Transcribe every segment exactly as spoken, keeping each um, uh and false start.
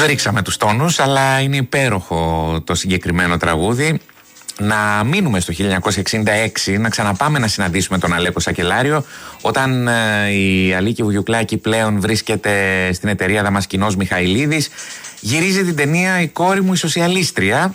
Τους ρίξαμε τους τόνους, αλλά είναι υπέροχο το συγκεκριμένο τραγούδι. Να μείνουμε στο χίλια εννιακόσια εξήντα έξι, να ξαναπάμε να συναντήσουμε τον Αλέκο Σακελάριο, όταν ε, η Αλίκη Βουγιουκλάκη πλέον βρίσκεται στην εταιρεία Δαμασκηνός Μιχαηλίδης. Γυρίζει την ταινία «Η κόρη μου η σοσιαλίστρια».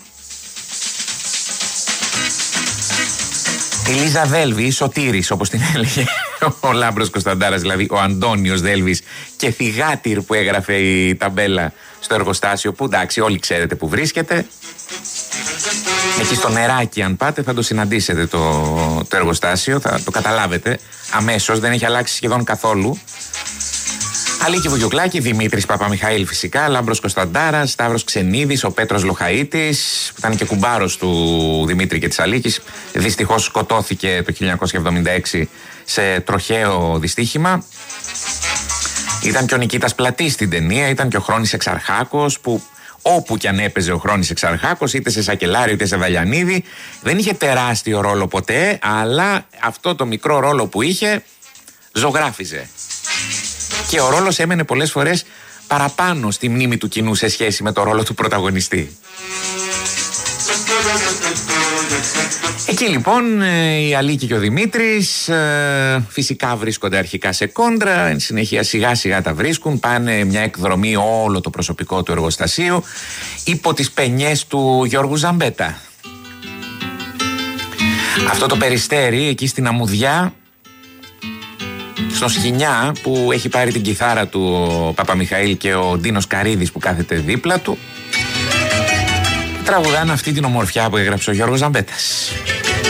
Η Λίζα Δέλβη, η Σωτήρης όπως την έλεγε ο Λάμπρος Κωνσταντάρας, δηλαδή ο Αντώνιος Δέλβης, και θυγάτηρ που έγραφε η ταμπέλα στο εργοστάσιο, που εντάξει όλοι ξέρετε που βρίσκεται. Εκεί στο νεράκι αν πάτε θα το συναντήσετε το, το εργοστάσιο, θα το καταλάβετε αμέσως, δεν έχει αλλάξει σχεδόν καθόλου. Αλίκη Βουγιουκλάκη, Δημήτρης Παπαμιχαήλ φυσικά, Λάμπρος Κωνσταντάρας, Σταύρος Ξενίδης, ο Πέτρος Λοχαΐτης, που ήταν και κουμπάρος του Δημήτρη και της Αλίκης. Δυστυχώς σκοτώθηκε το χίλια εννιακόσια εβδομήντα έξι σε τροχαίο δυστύχημα. Ήταν και ο Νικήτας Πλατής στην ταινία, ήταν και ο Χρόνης Εξαρχάκος, που όπου κι αν έπαιζε ο Χρόνης Εξαρχάκος, είτε σε Σακελάριο είτε σε Βαλιανίδη, δεν είχε τεράστιο ρόλο ποτέ, αλλά αυτό το μικρό ρόλο που είχε ζωγράφιζε. Και ο ρόλος έμενε πολλές φορές παραπάνω στη μνήμη του κοινού σε σχέση με το ρόλο του πρωταγωνιστή. Εκεί λοιπόν η Αλίκη και ο Δημήτρης φυσικά βρίσκονται αρχικά σε κόντρα, εν συνεχεία σιγά σιγά τα βρίσκουν, πάνε μια εκδρομή όλο το προσωπικό του εργοστασίου υπό τις πενιές του Γιώργου Ζαμπέτα. Αυτό το περιστέρι εκεί στην Αμμουδιά, στον Σχοινιά, που έχει πάρει την κιθάρα του ο Παπαμιχαήλ και ο Ντίνος Καρίδης που κάθεται δίπλα του, τραγουδάνε αυτή την ομορφιά που έγραψε ο Γιώργος Ζαμπέτας.